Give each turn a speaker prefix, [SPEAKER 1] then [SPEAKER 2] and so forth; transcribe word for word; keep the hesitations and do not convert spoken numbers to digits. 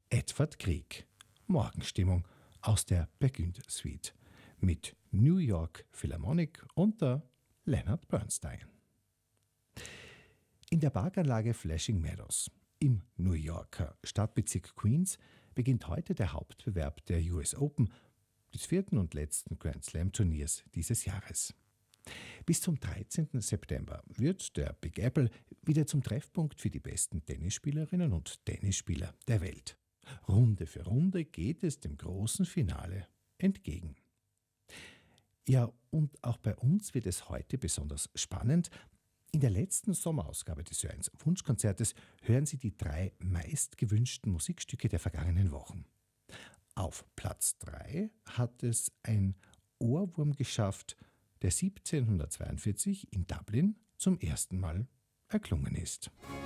[SPEAKER 1] Edvard Grieg, Morgenstimmung aus der Burgund Suite mit New York Philharmonic unter Leonard Bernstein. In der Parkanlage Flushing Meadows im New Yorker Stadtbezirk Queens beginnt heute der Hauptbewerb der U S Open, des vierten und letzten Grand Slam Turniers dieses Jahres. Bis zum dreizehnten September wird der Big Apple wieder zum Treffpunkt für die besten Tennisspielerinnen und Tennisspieler der Welt. Runde für Runde geht es dem großen Finale entgegen. Ja, und auch bei uns wird es heute besonders spannend. In der letzten Sommerausgabe des Ö eins Wunschkonzertes hören Sie die drei meistgewünschten Musikstücke der vergangenen Wochen. Auf Platz drei hat es ein Ohrwurm geschafft, der siebzehnhundertzweiundvierzig in Dublin zum ersten Mal erklungen ist.